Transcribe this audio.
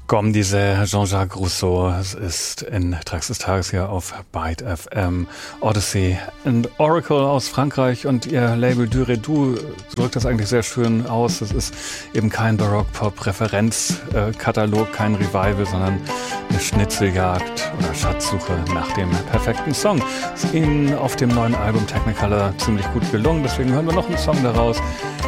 Comme disait Jean-Jacques Rousseau, es ist in Tracks des Tages hier auf Byte FM. Odyssey and Oracle aus Frankreich und ihr Label Du Redu drückt das eigentlich sehr schön aus. Es ist eben kein Barock-Pop-Referenzkatalog, kein Revival, sondern eine Schnitzeljagd oder Schatzsuche nach dem perfekten Song. Ist ihnen auf dem neuen Album Technicolor ziemlich gut gelungen, deswegen hören wir noch einen Song daraus.